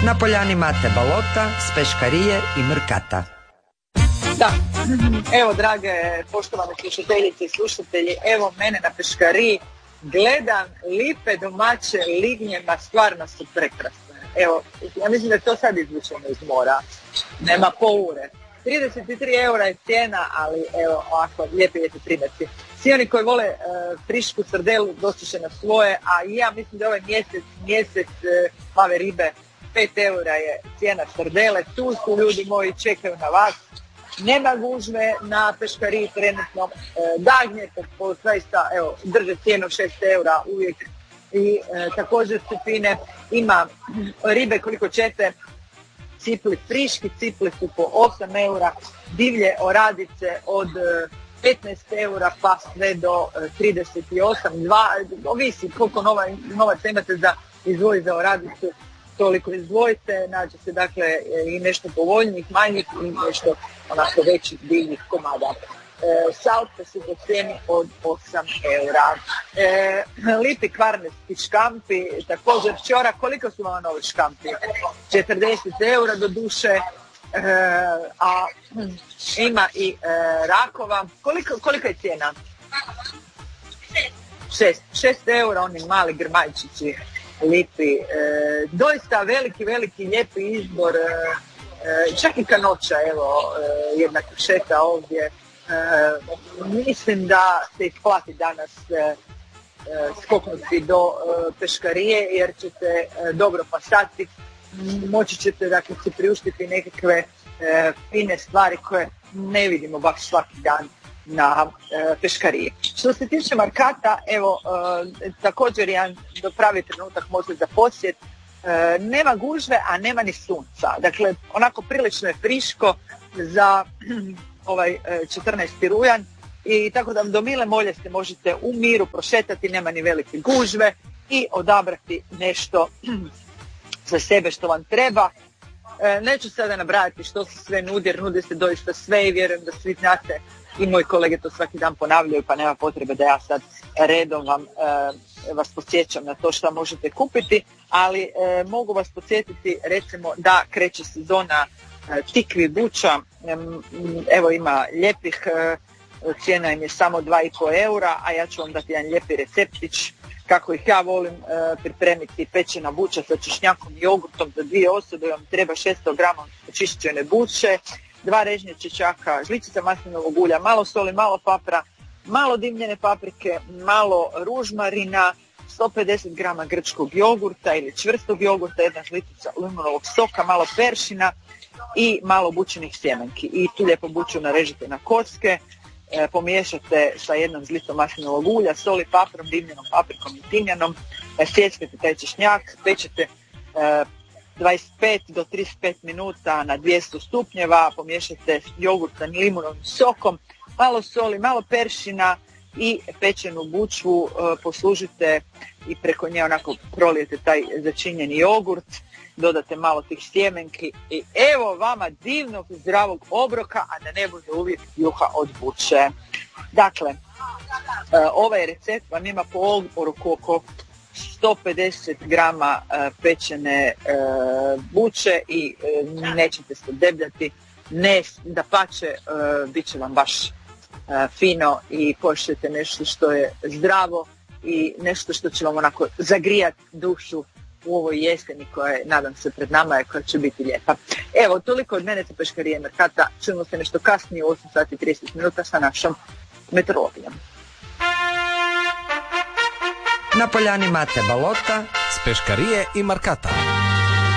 Na poljani Mate Balota, s peškarije i Mrkata. Da, evo drage poštovane slušateljice i slušatelji, evo mene na peškariji, gledam lipe domaće lignje, ma stvarno su prekrasne. Evo, ja mislim da je to sad izvučeno iz mora, nema pol ure. 33 eura je cijena, ali evo ovako, lijepi primjerci. Svi oni koji vole frišku srdelu doći će na svoje, a ja mislim da ovaj mjesec plave ribe, 5 eura je cijena srdele, tu su ljudi moji, čekaju na vas. Nema gužve na peškariji trenutno, dagnje zaista drže cijenu 6 eura uvijek i također supine, ima ribe koliko ćete, cipli friški, cipli su po 8 eura, divlje oradice od 15 eura pa sve do 38, ovisi koliko novaca imate za izdvojiti za oradicu, toliko izdvojite, nađe se dakle i nešto povoljnijih, manjih i nešto onako većih divnih komada. Salpe su po cijeni od 8 eura. Lipi kvarnerski škampi, također čora, koliko su vam novi škampi? 40 eura do duše, a ima i rakova. Koliko je cijena? 6 eura, oni mali grmajčići lipi. Doista veliki lijepi izbor, čak i kanoća, evo jedna kušeta ovdje. Mislim da se isplati danas skoknuti do peškarije jer ćete dobro pasati, moći ćete dakle si priuštiti nekakve fine stvari koje ne vidimo baš svaki dan na peškariji. Što se tiče Markata, evo također jedan pravi trenutak možda za posjet, nema gužve, a nema ni sunca, dakle onako prilično je friško za ovaj 14. rujan i tako da do mile molje se možete u miru prošetati, nema ni velike gužve i odabrati nešto za sebe što vam treba. Neću sada nabrajati što se sve nudi jer nudi se doista sve i vjerujem da svi znate i moji kolege to svaki dan ponavljaju pa nema potrebe da ja sad redom vas podsjećam na to što možete kupiti, ali mogu vas podsjetiti recimo da kreće sezona tikvi buča, evo ima lijepih, cijena im je samo 2,5 eura, a ja ću vam dati jedan lijepi receptić kako ih ja volim pripremiti. Pečena buča sa češnjakom i jogurtom za 2 osobe, vam treba 600 grama očišćene buče, 2 režnje čećaka, žličica maslinovog ulja, malo soli, malo papra, malo dimljene paprike, malo ružmarina, 150 grama grčkog jogurta ili čvrstog jogurta, jedna žličica limunovog soka, malo peršina i malo bućinih sjemenki. I tu lijepo buću narežite na kocke, pomiješate sa jednom žlicom maslinovog ulja, soli, paprom, dimljenom paprikom i timjanom, sjeckate taj češnjak, pečete 25 do 35 minuta na 200 stupnjeva, pomiješate jogurt sa limunovim sokom, malo soli, malo peršina i pečenu bučvu poslužite i preko nje onako prolijete taj začinjeni jogurt, dodate malo tih sjemenki i evo vama divnog zdravog obroka, a da ne bude uvijek juha od buče. Dakle, ovaj recept vam ima po oporuku oko 150 grama pečene buče i nećete se debljati, ne, dapače, bit će vam baš fino i pošljete nešto što je zdravo i nešto što će vam onako zagrijati dušu u ovoj jeseni koja je, nadam se, pred nama i koja će biti lijepa. Evo, toliko od mene sa peškarije Merkata. Čujemo se nešto kasnije u 8 sati 30 minuta sa našom meteorologijom. Na poljani Mate Balota s peškarije i Markata.